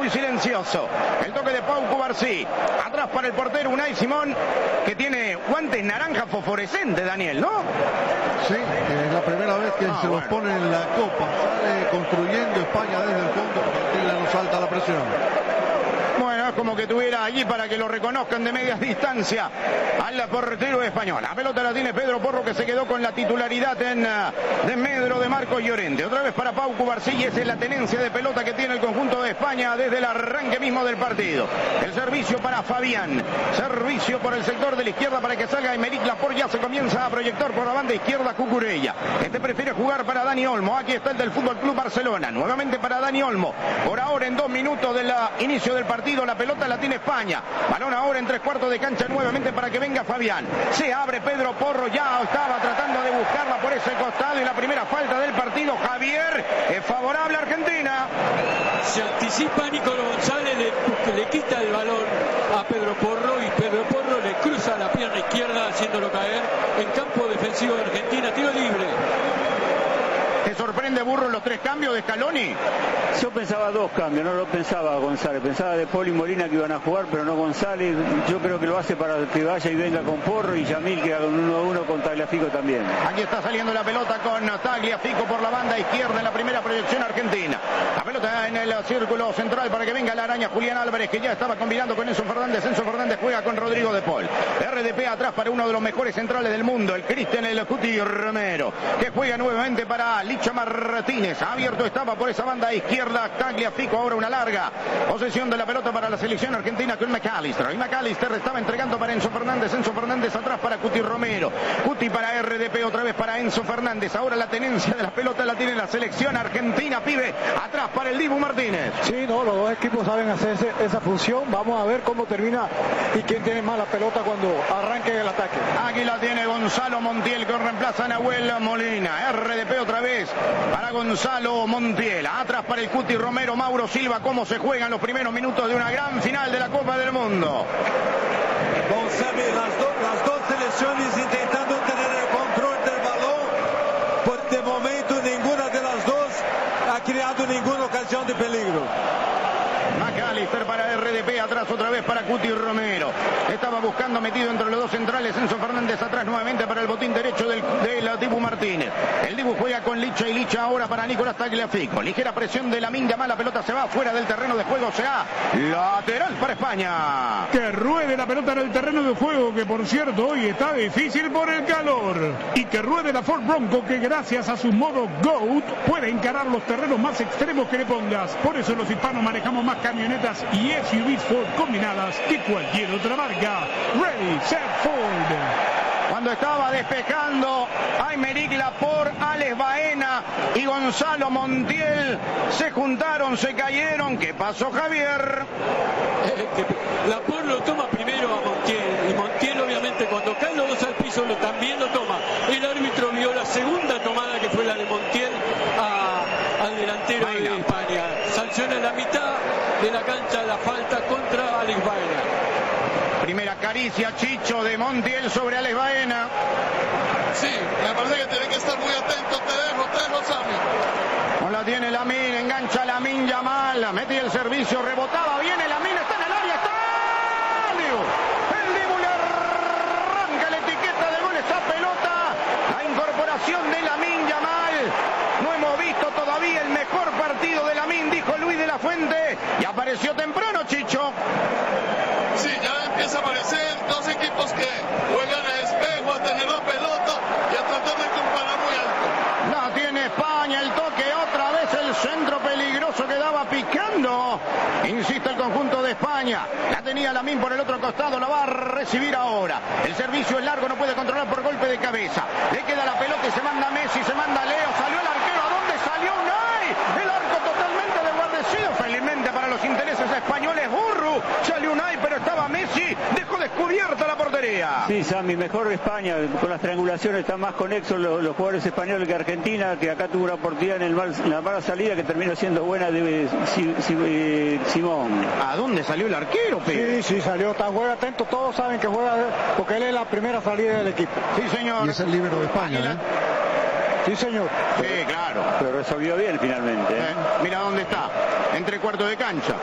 muy silencioso. El toque de Pau Cubarsí. Atrás para el portero Unai Simón, que tiene guantes naranja fosforescentes, Daniel, ¿no? Sí, es la primera vez que se los pone en la copa. Sale construyendo España desde el fondo. Argentina no salta la presión. Bueno, es como que tuviera allí para que lo reconozcan de media distancia al portero español. La pelota la tiene Pedro Porro, que se quedó con la titularidad de Medro de Marcos Llorente. Otra vez para Pau Cubarsí, y esa es la tenencia de pelota que tiene el conjunto de España desde el arranque mismo del partido. El servicio para Fabián. Servicio por el sector de la izquierda para que salga Aymeric Laporte. Ya se comienza a proyectar por la banda izquierda Cucurella. Este prefiere jugar para Dani Olmo. Aquí está el del Fútbol Club Barcelona. Nuevamente para Dani Olmo. Por ahora, en 2 minutos del inicio del partido, la pelota la tiene España. Balón ahora en 3/4 de cancha nuevamente para que venga Fabián. Se abre Pedro Porro, ya estaba tratando de buscarla por ese costado, y la primera falta del partido, Javier, es favorable a Argentina. Se anticipa Nicolás González, le quita el balón a Pedro Porro, y Pedro Porro le cruza la pierna izquierda haciéndolo caer en campo defensivo de Argentina. Tiro libre. ¿Te sorprende, Burro, los 3 cambios de Scaloni? Yo pensaba 2 cambios, no lo pensaba González. Pensaba de Paul y Molina que iban a jugar, pero no González. Yo creo que lo hace para que vaya y venga con Porro, y Yamil que haga un 1-1 con Tagliafico también. Aquí está saliendo la pelota con Tagliafico por la banda izquierda en la primera proyección argentina. La pelota en el círculo central para que venga la araña Julián Álvarez, que ya estaba combinando con Enzo Fernández. Enzo Fernández juega con Rodrigo de Paul. RDP atrás para uno de los mejores centrales del mundo, el Cristian El Cuti Romero, que juega nuevamente para Licha Martínez. Abierto estaba por esa banda izquierda Tagliafico. Ahora una larga posesión de la pelota para la selección argentina con McAllister. Y McAllister estaba entregando para Enzo Fernández. Enzo Fernández atrás para Cuti Romero. Cuti para RDP, otra vez para Enzo Fernández. Ahora la tenencia de la pelota la tiene la selección argentina, pibe. Atrás para el Dibu Martínez. Sí, no, los dos equipos saben hacer esa función. Vamos a ver cómo termina y quién tiene más la pelota cuando arranque el ataque. Aquí la tiene Gonzalo Montiel, que reemplaza a Nahuel Molina. RDP otra vez para Gonzalo Montiel. Atrás para el Cuti Romero. Mauro Silva. Cómo se juegan los primeros minutos de una gran final de la Copa del Mundo. González, las dos selecciones intentando tener el control del balón. Por de momento ninguna de las dos ha creado ninguna ocasión de peligro. McAllister para RDP, atrás otra vez para Cuti Romero. Estaba buscando, metido entre los dos centrales, Enzo Fernández atrás nuevamente para el botín derecho del Dibu Martínez. El Dibu juega con Licha, y Licha ahora para Nicolás Tagliafico. Ligera presión de Lamine Yamal, la pelota se va fuera del terreno de juego, será lateral para España. Que ruede la pelota en el terreno de juego, que por cierto hoy está difícil por el calor. Y que ruede la Ford Bronco, que gracias a su modo GOAT puede encarar los terrenos más extremos que le pongas. Por eso los hispanos manejamos más camionetas y SUVs Ford combinadas que cualquier otra marca. Ready, set, Ford. Cuando estaba despejando Aymeric Laporte, Alex Baena y Gonzalo Montiel se juntaron, se cayeron. ¿Qué pasó, Javier? Laporte lo toma primero a Montiel, y Montiel obviamente cuando caen los dos al piso también lo toma. El árbitro vio la segunda tomada, que fue la de Montiel al delantero de España. Sanciona en la mitad de la cancha la falta contra Alex Baena. Primera caricia, Chicho, de Montiel sobre Alex Baena. Sí, me parece que tienen que estar muy atentos. Te dejo, Sammy. No la tiene Lamine, engancha Lamine Yamal, mete el servicio, rebotaba, viene Lamine, está en el área, está el Dibu le arranca la etiqueta de gol esa pelota. La incorporación de Lamine Yamal. No hemos visto todavía el mejor partido de Lamine, dijo Luis de la Fuente, y apareció temprano, Chicho. Sí, ya empieza a aparecer dos equipos que juegan a espejo, a tener la pelota y a tratar de comparar muy alto. La tiene España, el toque, otra vez el centro peligroso que daba picando. Insiste el conjunto de España. La tenía Lamine por el otro costado, la va a recibir ahora. El servicio es largo, no puede controlar por golpe de cabeza. Le queda la pelota y se manda Messi, se manda Leo. Salió el arquero, ¿a dónde salió Unai? El arco totalmente desguarnecido. Felizmente para los intereses españoles, Burru. Salió Unai, pero estaba Messi. Dejó descubierta la portería. Sí, Sammy, mejor España. Con las triangulaciones están más conexos los jugadores españoles que Argentina, que acá tuvo una oportunidad en la mala salida que terminó siendo buena de Simón. ¿A dónde salió el arquero, Pedro? Sí, salió, juega atento, todos saben que juega porque él es la primera salida del equipo. Sí, señor. Y es el líbero de España, ¿eh? Sí, señor. Sí, claro. Pero resolvió bien finalmente. Mira dónde está, entre cuartos de cancha.